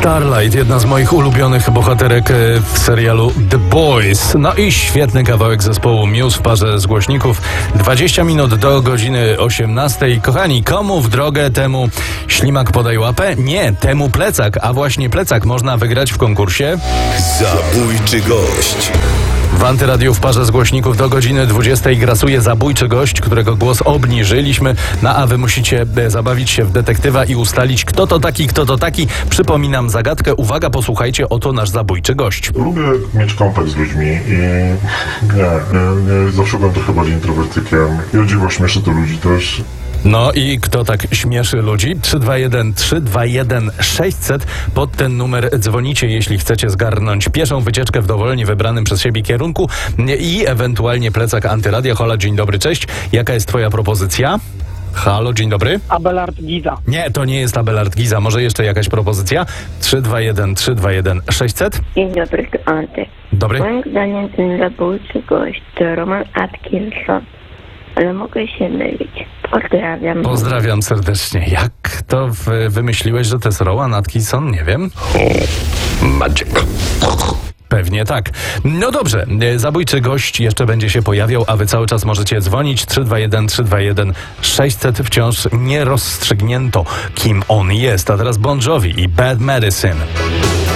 Starlight, jedna z moich ulubionych bohaterek w serialu The Boys. No i świetny kawałek zespołu Muse w parze z głośników. 20 minut do godziny 18. Kochani, komu w drogę, temu ślimak podaj łapę? Nie, temu plecak, a właśnie plecak można wygrać w konkursie Zabójczy gość. w Antyradiu w parze z głośników do godziny 20 grasuje zabójczy gość, którego głos obniżyliśmy. No a wy musicie zabawić się w detektywa i ustalić, kto to taki. Przypominam zagadkę. Uwaga, posłuchajcie, oto nasz zabójczy gość. Lubię mieć kontakt z ludźmi i nie zawsze byłem trochę bardziej introwertykiem. I o dziwo śmieszy to ludzi też. No i kto tak śmieszy ludzi? 321 600. Pod ten numer dzwonicie, jeśli chcecie zgarnąć pieszą wycieczkę w dowolnie wybranym przez siebie kierunku i ewentualnie plecak Antyradia. Hola, dzień dobry, cześć. Jaka jest twoja propozycja? Halo, dzień dobry. Abelard Giza. Nie, to nie jest Abelard Giza. Może jeszcze jakaś propozycja? 321 600. Dzień dobry, to Antek. Dobry. Moim zdaniem ten zabójczy gość to Roman Atkinson, ale mogę się mylić. Pozdrawiam. Pozdrawiam serdecznie. Jak to wymyśliłeś, że to jest Rowan Atkinson? Nie wiem. Magic. Pewnie tak. No dobrze, zabójczy gość jeszcze będzie się pojawiał, a wy cały czas możecie dzwonić. 321 600. Wciąż nie rozstrzygnięto, kim on jest. A teraz Bon Jovi i Bad Medicine.